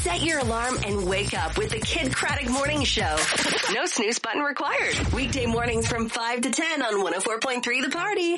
Set your alarm and wake up with the Kid Craddock Morning Show. No snooze button required. Weekday mornings from 5 to 10 on 104.3 The Party.